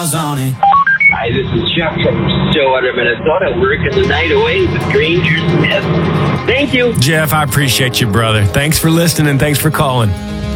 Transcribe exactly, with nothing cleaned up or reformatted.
miles on it. Hi, this is Chuck from Stillwater, Minnesota, working the night away with Granger Smith. Thank you. Jeff, I appreciate you, brother. Thanks for listening and thanks for calling.